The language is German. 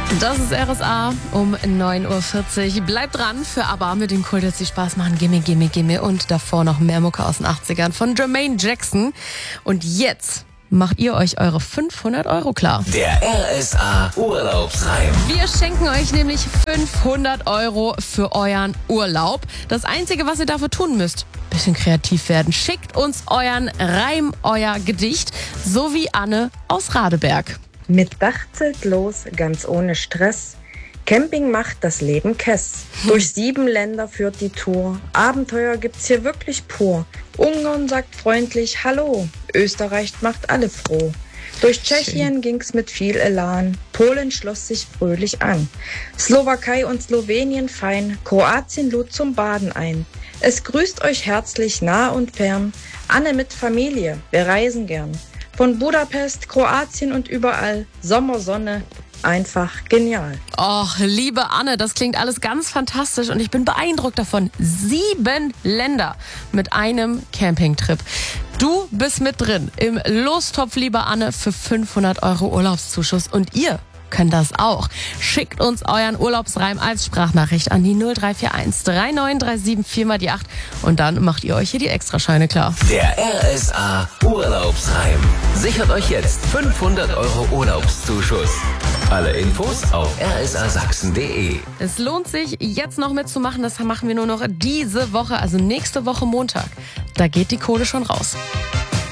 Das ist RSA um 9.40 Uhr. Bleibt dran für ABBA mit dem Kult, jetzt die Spaß machen. Gimme, gimme, gimme. Und davor noch mehr Mucke aus den 80ern von Jermaine Jackson. Und jetzt macht ihr euch eure 500 € klar. Der RSA Urlaubsreim. Wir schenken euch nämlich 500 € für euren Urlaub. Das Einzige, was ihr dafür tun müsst, bisschen kreativ werden. Schickt uns euren Reim, euer Gedicht, so wie Anne aus Radeberg. Mit Dach zählt los, ganz ohne Stress. Camping macht das Leben Kess. Durch 7 Länder führt die Tour. Abenteuer gibt's hier wirklich pur. Ungarn sagt freundlich Hallo. Österreich macht alle froh. Durch Tschechien ging's mit viel Elan. Polen schloss sich fröhlich an. Slowakei und Slowenien fein. Kroatien lud zum Baden ein. Es grüßt euch herzlich nah und fern. Anne mit Familie, wir reisen gern. Von Budapest, Kroatien und überall. Sommersonne, einfach genial. Och, liebe Anne, das klingt alles ganz fantastisch und ich bin beeindruckt davon. 7 Länder mit einem Campingtrip. Du bist mit drin im Lostopf, liebe Anne, für 500 € Urlaubszuschuss. Und ihr könnt das auch. Schickt uns euren Urlaubsreim als Sprachnachricht an die 0341 3937 4x8 und dann macht ihr euch hier die Extrascheine klar. Der RSA Urlaubsreim. Sichert euch jetzt 500 € Urlaubszuschuss. Alle Infos auf rsasachsen.de. Es lohnt sich, jetzt noch mitzumachen. Das machen wir nur noch diese Woche, also nächste Woche Montag. Da geht die Kohle schon raus.